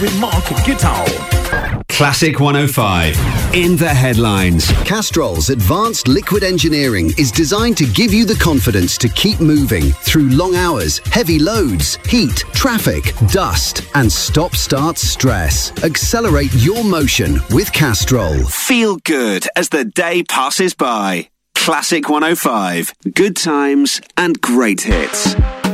with Mark Gittal. Classic 105. In the headlines. Castrol's advanced liquid engineering is designed to give you the confidence to keep moving through long hours, heavy loads, heat, traffic, dust, and stop-start stress. Accelerate your motion with Castrol. Feel good as the day passes by. Classic 105. Good times and great hits.